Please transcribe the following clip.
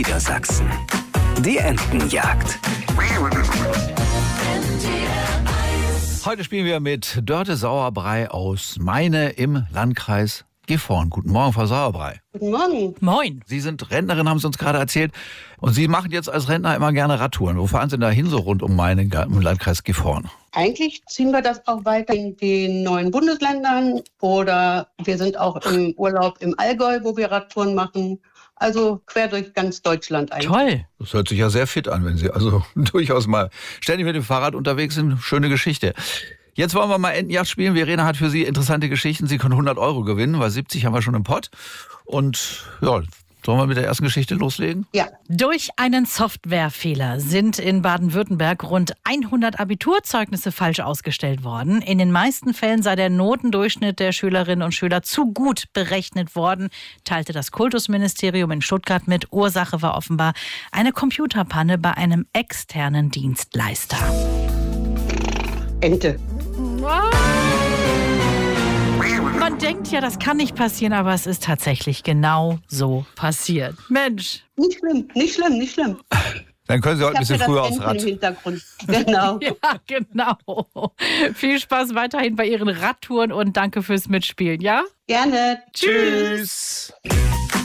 Niedersachsen. Die Entenjagd. Heute spielen wir mit Dörte Sauerbrei aus Meine im Landkreis Gifhorn. Guten Morgen, Frau Sauerbrei. Guten Morgen. Moin. Sie sind Rentnerin, haben Sie uns gerade erzählt. Und Sie machen jetzt als Rentner immer gerne Radtouren. Wo fahren Sie denn da hin so rund um Meine im Landkreis Gifhorn? Eigentlich ziehen wir das auch weiter in den neuen Bundesländern oder wir sind auch im Urlaub im Allgäu, wo wir Radtouren machen. Also quer durch ganz Deutschland eigentlich. Toll. Das hört sich ja sehr fit an, wenn Sie also durchaus mal ständig mit dem Fahrrad unterwegs sind. Schöne Geschichte. Jetzt wollen wir mal Entenjagd spielen. Verena hat für Sie interessante Geschichten. Sie können 100 € gewinnen, weil 70 haben wir schon im Pott. Und ja, sollen wir mit der ersten Geschichte loslegen? Ja. Durch einen Softwarefehler sind in Baden-Württemberg rund 100 Abiturzeugnisse falsch ausgestellt worden. In den meisten Fällen sei der Notendurchschnitt der Schülerinnen und Schüler zu gut berechnet worden, teilte das Kultusministerium in Stuttgart mit. Ursache war offenbar eine Computerpanne bei einem externen Dienstleister. Ente. Man denkt ja, das kann nicht passieren, aber es ist tatsächlich genau so passiert. Mensch. Nicht schlimm, nicht schlimm, nicht schlimm. Dann können Sie heute ein bisschen früher aufs Enten Rad. im Hintergrund. Genau. Ja, genau. Viel Spaß weiterhin bei Ihren Radtouren und danke fürs Mitspielen, ja? Gerne. Tschüss.